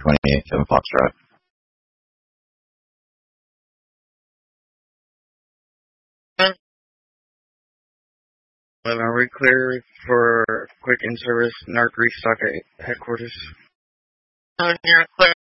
28th Foxtrot. Are we clear for quick in-service NARC restock at headquarters? You're clear